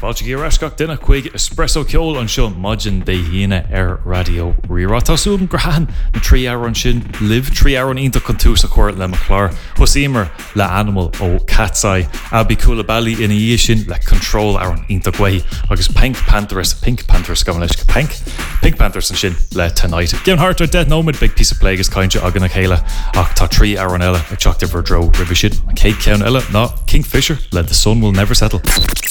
Fáilte í rascach duine chuig espresso ceol an seo maidin de híine radio rirá tásún grahan na 3 hour an sin live 3 hour an ínta chun tús a chuir le McClár Hosímer le Animal ó Cat's Eye Abby Coulibaly ina dhé sin le Control ar an ínta guai agus Pink Panthers go leis Pink Panthers an sin le Tonight. Gian hart ar Dead Nomad big piece of play agus cainte agan na chéile ach tá 3 hour an eile ag teachta bhar dro ribh sin an céad ceann eile ná Kingfisher le The Sun Will Never Settle.